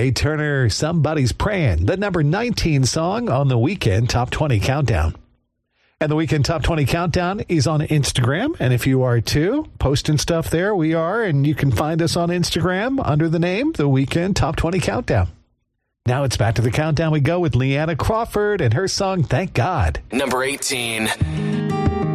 Ray Turner, Somebody's Praying, the number 19 song on the Weekend Top 20 Countdown. And the Weekend Top 20 Countdown is on Instagram. And if you are too, posting stuff there, we are. And you can find us on Instagram under the name The Weekend Top 20 Countdown. Now it's back to the countdown we go with Leanna Crawford and her song, Thank God. Number 18.